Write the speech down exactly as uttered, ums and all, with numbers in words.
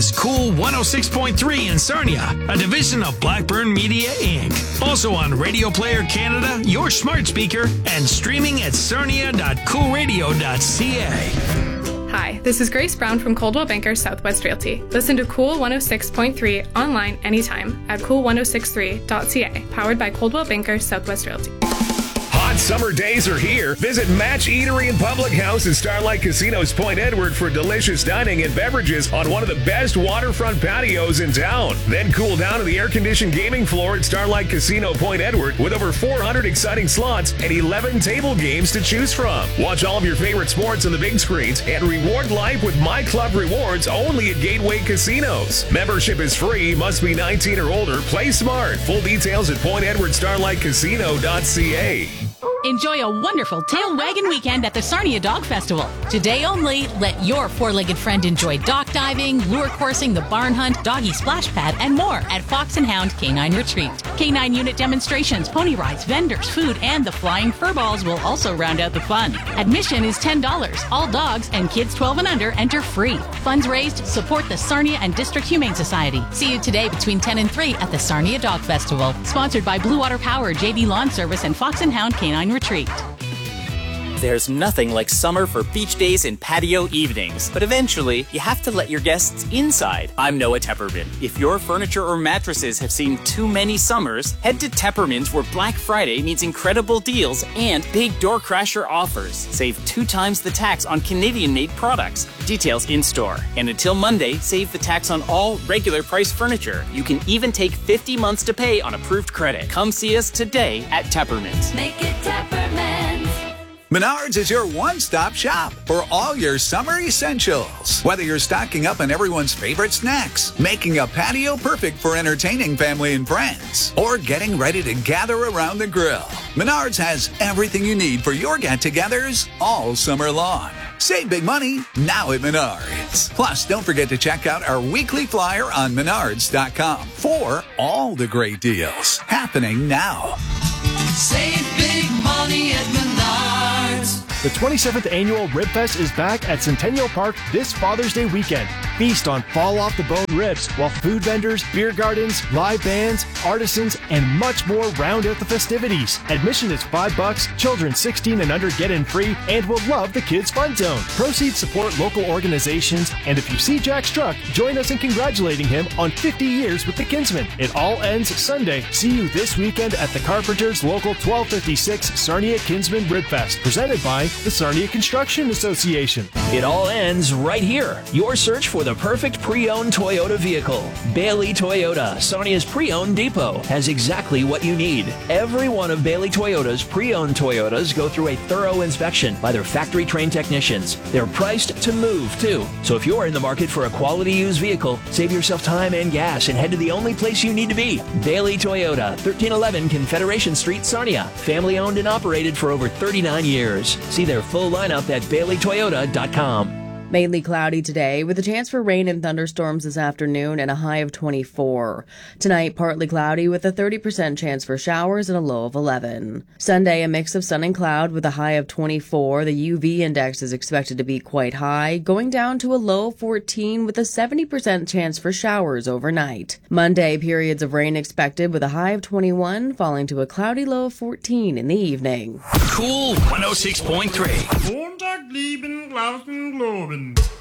Cool one oh six point three in Sarnia, a division of Blackburn Media, Incorporated. Also on Radio Player Canada, your smart speaker, and streaming at sarnia dot cool radio dot c a. Hi, this is Grace Brown from Coldwell Banker Southwest Realty. Listen to Cool one oh six point three online anytime at cool ten sixty-three dot c a, powered by Coldwell Banker Southwest Realty. Hot summer days are here. Visit Match Eatery and Public House at Starlight Casino's Point Edward for delicious dining and beverages on one of the best waterfront patios in town. Then cool down to the air-conditioned gaming floor at Starlight Casino Point Edward with over four hundred exciting slots and eleven table games to choose from. Watch all of your favorite sports on the big screens and reward life with My Club Rewards only at Gateway Casinos. Membership is free, must be nineteen or older. Play smart. Full details at point edward starlight casino dot c a. Enjoy a wonderful tail wagging weekend at the Sarnia Dog Festival. Today only, let your four-legged friend enjoy dock diving, lure coursing, the barn hunt, doggy splash pad, and more at Fox and Hound Canine Retreat. Canine unit demonstrations, pony rides, vendors, food, and the flying furballs will also round out the fun. Admission is ten dollars. All dogs and kids twelve and under enter free. Funds raised support the Sarnia and District Humane Society. See you today between ten and three at the Sarnia Dog Festival. Sponsored by Blue Water Power, J D Lawn Service, and Fox and Hound Canine Retreat. There's nothing like summer for beach days and patio evenings, but eventually you have to let your guests inside. I'm Noah Tepperman. If your furniture or mattresses have seen too many summers, head to Tepperman's where Black Friday means incredible deals and big door crasher offers. Save two times the tax on Canadian-made products. Details in store. And until Monday, save the tax on all regular price furniture. You can even take fifty months to pay on approved credit. Come see us today at Tepperman's. Make it Tepperman's. Menards is your one-stop shop for all your summer essentials. Whether you're stocking up on everyone's favorite snacks, making a patio perfect for entertaining family and friends, or getting ready to gather around the grill, Menards has everything you need for your get-togethers all summer long. Save big money now at Menards. Plus, don't forget to check out our weekly flyer on menards dot com for all the great deals happening now. Save big money at Menards. The twenty-seventh Annual Ribfest is back at Centennial Park this Father's Day weekend. Feast on fall-off-the-bone ribs while food vendors, beer gardens, live bands, artisans, and much more round out the festivities. Admission is five bucks, children sixteen and under get in free, and will love the Kids Fun Zone. Proceeds support local organizations, and if you see Jack Struck, join us in congratulating him on fifty years with the Kinsmen. It all ends Sunday. See you this weekend at the Carpenters Local twelve fifty-six Sarnia Kinsmen Ribfest, presented by the Sarnia Construction Association. It all ends right here. Your search for the perfect pre-owned Toyota vehicle. Bailey Toyota, Sarnia's pre-owned depot, has exactly what you need. Every one of Bailey Toyota's pre-owned Toyotas go through a thorough inspection by their factory-trained technicians. They're priced to move, too. So if you're in the market for a quality used vehicle, save yourself time and gas and head to the only place you need to be. Bailey Toyota, thirteen eleven Confederation Street, Sarnia. Family-owned and operated for over thirty-nine years. See their full lineup at bailey toyota dot com. Mainly cloudy today with a chance for rain and thunderstorms this afternoon and a high of twenty-four. Tonight, partly cloudy with a thirty percent chance for showers and a low of eleven. Sunday, a mix of sun and cloud with a high of twenty-four. The U V index is expected to be quite high, going down to a low of fourteen with a seventy percent chance for showers overnight. Monday, periods of rain expected with a high of twenty-one, falling to a cloudy low of fourteen in the evening. Cool one oh six point three. Montag, lieben, glauben, globen.